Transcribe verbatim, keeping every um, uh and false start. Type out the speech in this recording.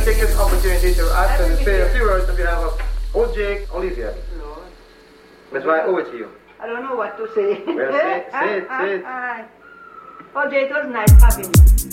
take this opportunity to ask and say a few words on behalf of old Jake Olivia. Lord. That's why I owe it to you. I don't know what to say. Well, say, say it, say it. Oh, Jake, it was nice having you.